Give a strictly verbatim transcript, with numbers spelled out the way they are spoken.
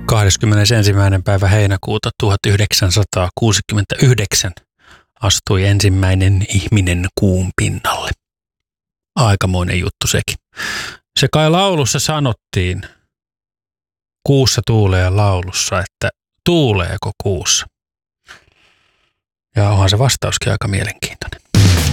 kahdeskymmenesensimmäinen päivä heinäkuuta tuhatyhdeksänsataakuusikymmentäyhdeksän astui ensimmäinen ihminen kuun pinnalle. Aikamoinen juttu sekin. Se kai laulussa sanottiin, kuussa tuulee laulussa, että tuuleeko kuussa? Ja onhan se vastauskin aika mielenkiintoinen.